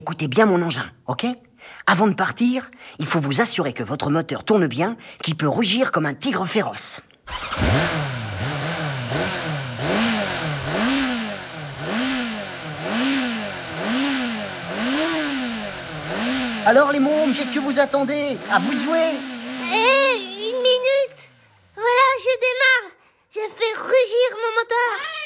Écoutez bien mon engin, ok? Avant de partir, il faut vous assurer que votre moteur tourne bien, qu'il peut rugir comme un tigre féroce. Alors les mômes, qu'est-ce que vous attendez? À vous de jouer! Hé, une minute! Voilà, je démarre! Je fais rugir mon moteur!